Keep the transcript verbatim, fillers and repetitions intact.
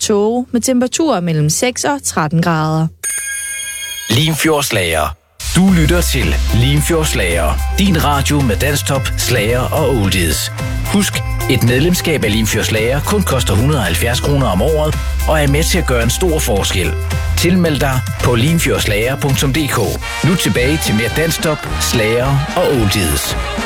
tåge med temperaturer mellem seks og tretten grader. Limfjordslager. Du lytter til Limfjordslager. Din radio med danstop, slager og oldies. Husk, et medlemskab af Limfjordslager kun koster et hundrede og halvfjerds kroner om året og er med til at gøre en stor forskel. Tilmeld dig på limfjordslager punktum d k. Nu tilbage til mere danstop, slager og oldies.